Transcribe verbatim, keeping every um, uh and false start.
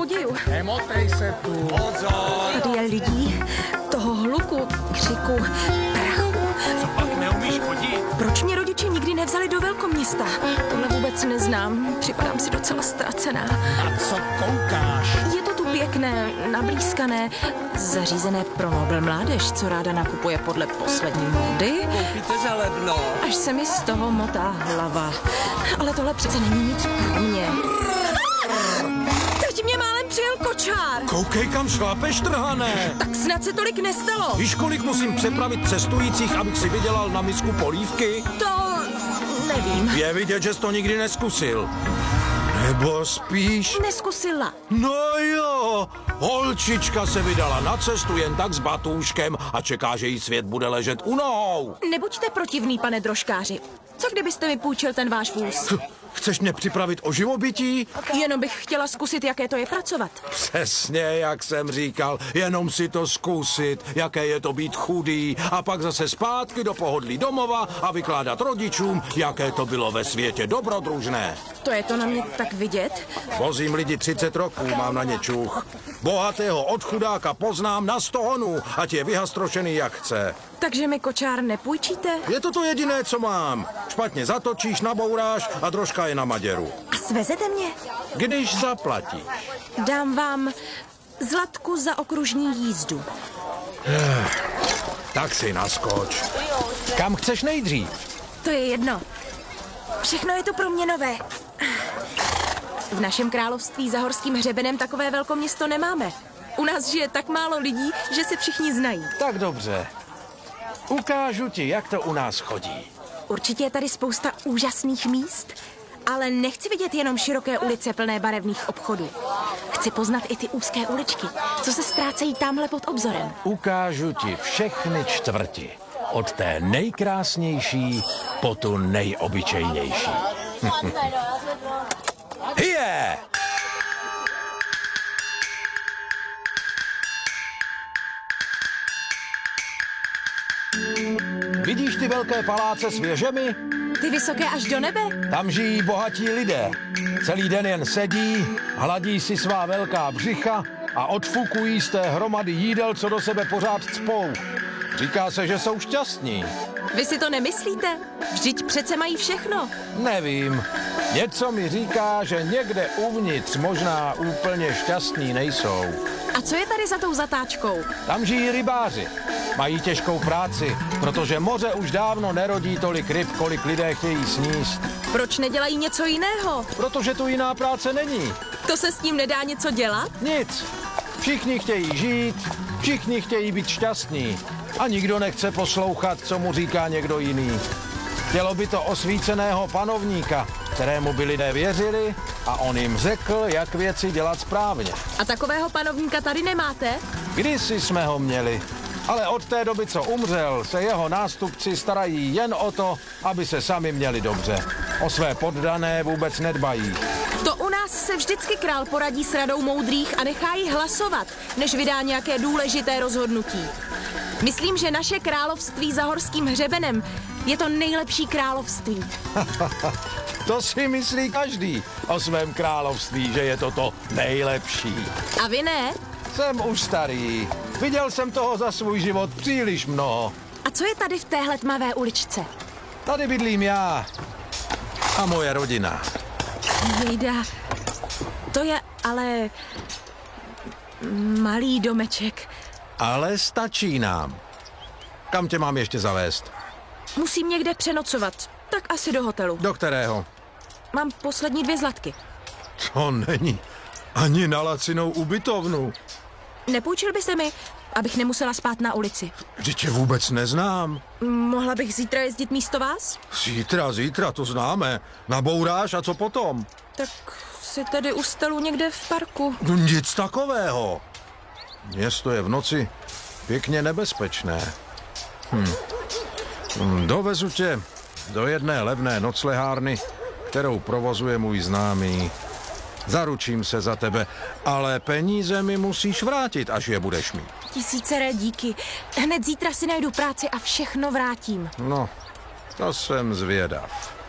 poděju. Nemotej se tu. Pozor. Tady je lidí, toho hluku, křiku, prachu. Co pak neumíš chodit? Proč mě rodiče nikdy nevzali do velkoměsta? Tohle vůbec neznám, připadám si docela ztracená. A co koukáš? Je to tu pěkné, nablízkané, zařízené pro Nobel mládež, co ráda nakupuje podle poslední módy. Koupíte za levno. Až se mi z toho motá hlava. Ale tohle přece není nic pro mě. Teď mě málem přijel kočár. Koukej, kam šlapeš, trhané. Tak snad se tolik nestalo. Víš, kolik musím přepravit cestujících, abych si vydělal na misku polívky? To nevím. Je vidět, že jsi to nikdy neskusil. Nebo spíš... Neskusila. No jo, holčička se vydala na cestu jen tak s batůžkem a čeká, že jí svět bude ležet u nohou. Nebuďte protivný, pane drožkáři. Co kdybyste mi půjčil ten váš vůz? Chceš mě připravit o živobytí? Jenom bych chtěla zkusit, jaké to je pracovat. Přesně, jak jsem říkal, jenom si to zkusit, jaké je to být chudý a pak zase zpátky do pohodlí domova a vykládat rodičům, jaké to bylo ve světě dobrodružné. To je to na mě tak vidět? Vozím lidi třicet roků, mám na ně čuch. Bohatého od chudáka poznám na sto honů, ať je vyhastrošený jak chce. Takže mi kočár nepůjčíte? Je to to jediné, co mám. Špatně zatočíš, nabouráš a drožka je na maděru. A svezete mě? Když zaplatíš. Dám vám zlatku za okružní jízdu. Tak si naskoč. Kam chceš nejdřív? To je jedno. Všechno je to pro mě nové. V našem království za horským hřebenem takové velkoměsto nemáme. U nás žije tak málo lidí, že se všichni znají. Tak dobře. Ukážu ti, jak to u nás chodí. Určitě je tady spousta úžasných míst, ale nechci vidět jenom široké ulice plné barevných obchodů. Chci poznat i ty úzké uličky, co se ztrácejí tamhle pod obzorem. Ukážu ti všechny čtvrti. Od té nejkrásnější po tu nejobyčejnější. Hije! Vidíš ty velké paláce s věžemi? Ty vysoké až do nebe? Tam žijí bohatí lidé. Celý den jen sedí, hladí si svá velká břicha a odfukují z té hromady jídel, co do sebe pořád cpou. Říká se, že jsou šťastní. Vy si to nemyslíte? Vždyť přece mají všechno. Nevím. Něco mi říká, že někde uvnitř možná úplně šťastní nejsou. A co je tady za tou zatáčkou? Tam žijí rybáři. Mají těžkou práci, protože moře už dávno nerodí tolik ryb, kolik lidé chtějí sníst. Proč nedělají něco jiného? Protože tu jiná práce není. To se s tím nedá něco dělat? Nic. Všichni chtějí žít, všichni chtějí být šťastní. A nikdo nechce poslouchat, co mu říká někdo jiný. Chtělo by to osvíceného panovníka, kterému by lidé věřili a on jim řekl, jak věci dělat správně. A takového panovníka tady nemáte? Kdysi jsme ho měli, ale od té doby, co umřel, se jeho nástupci starají jen o to, aby se sami měli dobře. O své poddané vůbec nedbají. To u nás se vždycky král poradí s radou moudrých a nechá jí hlasovat, než vydá nějaké důležité rozhodnutí. Myslím, že naše království za horským hřebenem je to nejlepší království. To si myslí každý o svém království, že je to to nejlepší. A vy ne? Jsem už starý. Viděl jsem toho za svůj život příliš mnoho. A co je tady v téhle tmavé uličce? Tady bydlím já a moje rodina. Jejda, to je ale malý domeček. Ale stačí nám. Kam tě mám ještě zavést? Musím někde přenocovat, tak asi do hotelu. Do kterého? Mám poslední dvě zlatky. To není ani na lacinou ubytovnu. Nepůjčil byste mi, abych nemusela spát na ulici? Vždyť tě vůbec neznám. Mohla bych zítra jezdit místo vás? Zítra, zítra, to známe. Nabouráš a co potom? Tak si tedy ustelu někde v parku. No, nic takového. Město je v noci pěkně nebezpečné. Hm. Dovezu tě do jedné levné noclehárny, kterou provozuje můj známý. Zaručím se za tebe, ale peníze mi musíš vrátit, až je budeš mít. Tisíceré díky. Hned zítra si najdu práci a všechno vrátím. No, to jsem zvědav.